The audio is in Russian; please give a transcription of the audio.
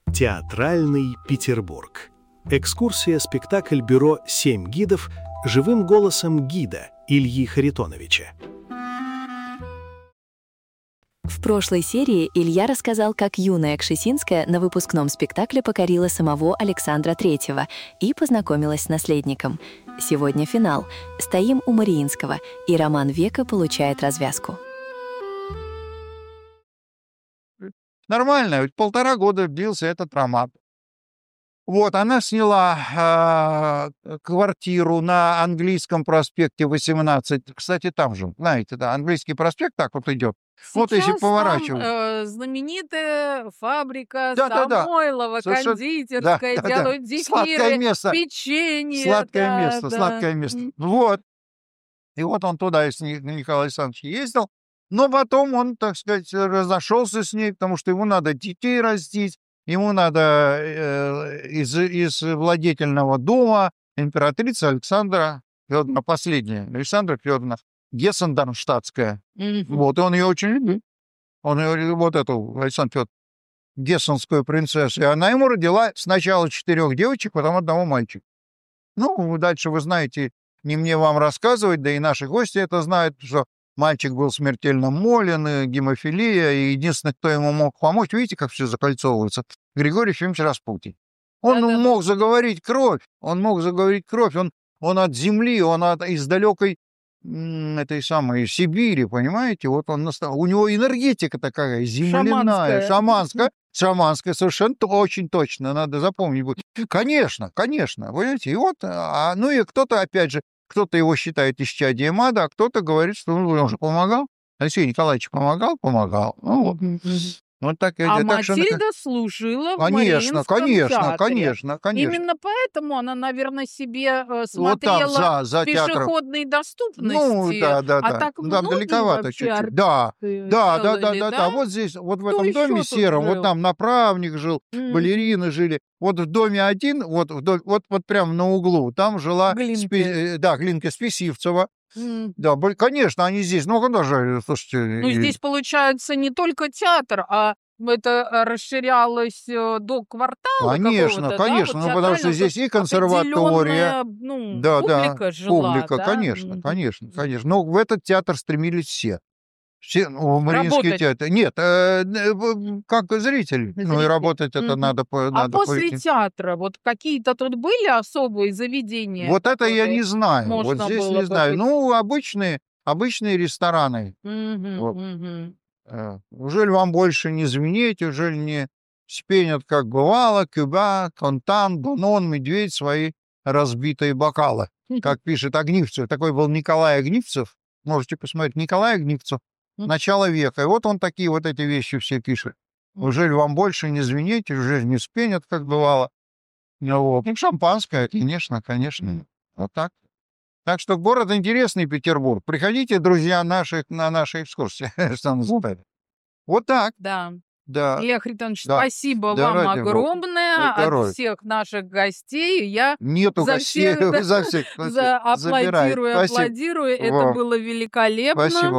Театральный Петербург. Экскурсия-спектакль бюро «Семь гидов» живым голосом гида Ильи Харитоновича. В прошлой серии Илья рассказал, как юная Кшесинская на выпускном спектакле покорила самого Александра III и познакомилась с наследником. Сегодня финал. Стоим у Мариинского, и роман века получает развязку. Нормально, ведь 1,5 года длился этот роман. Вот, она сняла квартиру на Английском проспекте 18. Кстати, там же, знаете, да, Английский проспект так вот идет. Вот если Сейчас поворачивать. там знаменитая фабрика Да-да-да. Самойлова, Совершенно. кондитерская, Да-да-да. делают Сладкое зефиры, место. печенье. Сладкое место, да. сладкое место. Вот. И вот он туда с Николаем Александровичем ездил. Но потом он, так сказать, разошелся с ней, потому что ему надо детей растить, ему надо из владетельного дома императрица Александра Федоровна, последняя, Александра Федоровна, Гессен-Дармштадтская. Вот, и он ее очень любит. Он ее, вот эту Александру Федоровну, гессенскую принцессу. И она ему родила сначала 4 девочек, потом 1 мальчика. Ну, дальше вы знаете, не мне вам рассказывать, да и наши гости это знают, что мальчик был смертельно болен, гемофилия, и единственный, кто ему мог помочь, видите, как все закольцовывается, Григорий Ефимович Распутин. Он мог заговорить кровь, он от земли, из далекой этой самой Сибири, понимаете, вот он у него энергетика такая земляная, шаманская, совершенно очень точно, надо запомнить будет. Конечно, понимаете, и вот, ну и кто-то, опять же, кто-то его считает исчадием ада, а кто-то говорит, что он же помогал. Алексей Николаевич помогал. Ну, вот так. А так Матильда служила в Мариинском театре. Конечно. Именно поэтому она, наверное, себе Вот смотрела там, за театром. пешеходной доступности. Ну, да. А так Там многие далековато вообще чуть-чуть. артисты делали, Да. Вот здесь, вот в Кто этом еще доме тут сером, вот жил? там направник жил, балерины жили. Вот в доме один, вот прямо на углу, там жила Глинка Списивцева. Да, конечно, они здесь. Ну, куда же, слушайте. Ну, здесь, получается, не только театр, а это расширялось до квартала Конечно, какого-то, ну, потому что здесь и консерватория. Публика жила, публика, да? конечно. Но в этот театр стремились все. Все, в Мариинский театр. Нет, как зритель. Ну, и работать это надо. А после театра вот какие-то тут были особые заведения? Вот это я не знаю. Вот можно здесь было не знаю. бы- Ну, обычные рестораны. Вот. Ужели вам больше не звенеть, ужели не спенят, как бывало, Кюба, Контан, Донон, Медведь свои разбитые бокалы. Как пишет Огнивцев. Такой был Николай Огнивцев. Можете посмотреть. Николай Огнивцев. Начало века. И вот он такие вот эти вещи все пишет. Ужели вам больше не звенеть, ужели не спенят, как бывало. Вот. Ну, шампанское, конечно. Вот так. Так что город интересный, Петербург. Приходите, друзья, на наши экскурсии. Что называется. Вот так. Да. Да. Илья Харитонович, Да. спасибо вам Давайте, огромное от всех наших гостей. Я Нету за гостей, всех за всех. аплодирую. Спасибо. Это было великолепно. Спасибо.